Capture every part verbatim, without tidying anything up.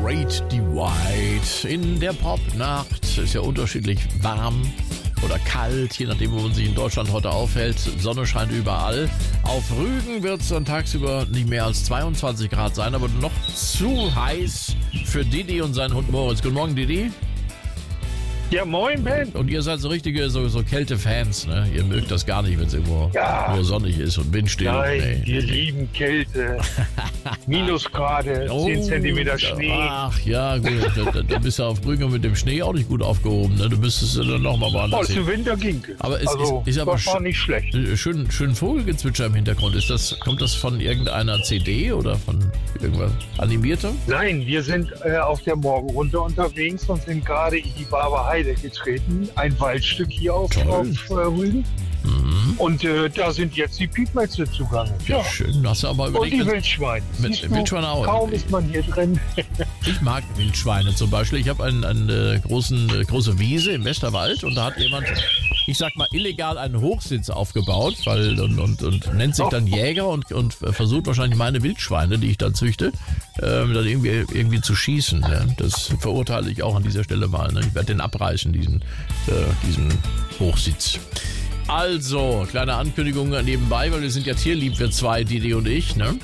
Great Divide. In der Popnacht ist ja unterschiedlich warm oder kalt, je nachdem, wo man sich in Deutschland heute aufhält. Sonne scheint überall. Auf Rügen wird es dann tagsüber nicht mehr als zweiundzwanzig Grad sein, aber noch zu heiß für Didi und seinen Hund Moritz. Guten Morgen, Didi. Ja, moin, Ben. Und ihr seid so richtige so, so Kälte-Fans, ne? Ihr mögt das gar nicht, wenn es irgendwo Ja. nur sonnig ist und windstill. Nein, Nee. wir lieben Kälte. Minusgrade, Oh, zehn Zentimeter Schnee. Ach ja, gut. Da, da, da bist du auf Rügen mit dem Schnee auch nicht gut aufgehoben. Ne? Du müsstest dann nochmal woanders Aus hin. dem Winter ging es. Aber es also, ist, ist aber das war sch- nicht schlecht. schön, schön Vogelgezwitscher im Hintergrund. Ist das, kommt das von irgendeiner C D oder von irgendwas animiertem? Nein, wir sind äh, auf der Morgenrunde unterwegs und sind gerade in die Barber Heide getreten. Ein Waldstück hier auf, Toll. auf äh, Rügen. Mhm. Und äh, da sind jetzt die Piepmätze zugange. Ja, schön. Hast du aber Und überlegt, die wenn- Wildschweine. mit- Siehst du, Wildschweine auch. Kaum ist man hier drin. ich mag Wildschweine zum Beispiel. Ich habe einen, eine äh, großen, äh, große Wiese im Westerwald und da hat jemand, ich sag mal, illegal einen Hochsitz aufgebaut, weil und, und, und nennt sich dann Jäger und, und versucht wahrscheinlich meine Wildschweine, die ich da züchte, ähm, dann irgendwie, irgendwie zu schießen. Ja. Das verurteile ich auch an dieser Stelle mal. Ne. Ich werde den abreißen, diesen, äh, diesen Hochsitz. Also, kleine Ankündigung nebenbei, weil wir sind ja tierlieb, wir zwei, Didi und ich, ne?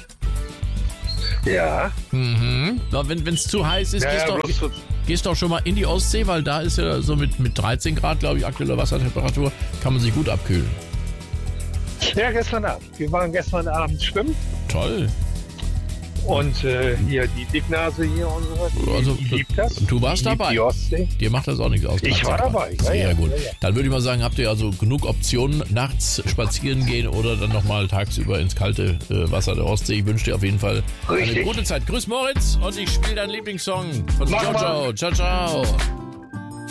Ja. Mhm. Na, wenn es zu heiß ist, Ja, gehst, ja, doch, bloß so- gehst doch schon mal in die Ostsee, weil da ist ja so mit, mit dreizehn Grad, glaube ich, aktuelle Wassertemperatur, kann man sich gut abkühlen. ja, gestern Abend. Wir waren gestern Abend schwimmen. Toll. Und äh, hier die Dicknase hier, unsere, die, Also, die liebt das. du warst die liebt dabei. Die Ostsee. Dir macht das auch nichts aus. Ich war dreizehn Grad. dabei, ja, Sehr ja, gut. ja, ja. Dann würde ich mal sagen, habt ihr also genug Optionen, nachts spazieren gehen oder dann nochmal tagsüber ins kalte äh, Wasser der Ostsee. Ich wünsche dir auf jeden Fall eine Richtig. gute Zeit. Grüß Moritz und ich spiele deinen Lieblingssong von Mach Jojo. Ciao, ciao.